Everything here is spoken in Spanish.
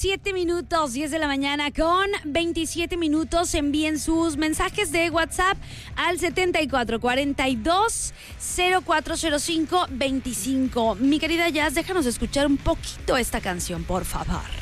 27 minutos, 10 de la mañana con 27 minutos. Envíen sus mensajes de WhatsApp al 7442-040525. Mi querida Jazz, déjanos escuchar un poquito esta canción, por favor.